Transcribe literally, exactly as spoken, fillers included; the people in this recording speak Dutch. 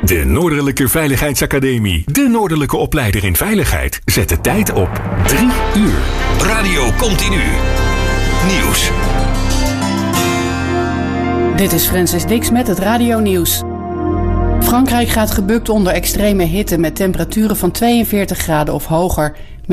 De Noordelijke Veiligheidsacademie. De Noordelijke opleider in veiligheid. Zet de tijd op drie uur. Radio Continu. Nieuws. Dit is Francis Dix met het Radio Nieuws. Frankrijk gaat gebukt onder extreme hitte met temperaturen van tweeënveertig graden of hoger.